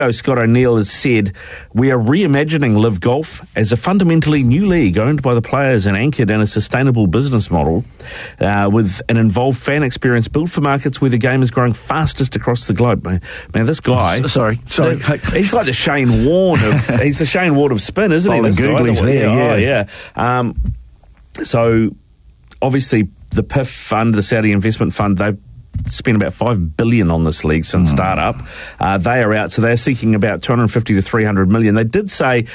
Scott O'Neill has said, we are reimagining Live Golf as a fundamentally new league owned by the players and anchored in a sustainable business model with an involved fan experience built for markets where the game is growing fastest across the globe. Man, this guy... Sorry. He's like the Shane Warne he's the Shane Warne of spin, isn't he? This Googlies there, yeah. So, obviously, the PIF fund, the Saudi investment fund, they've spent about $5 billion on this league since startup. They are out, so they're seeking about $250 to $300 million. They did say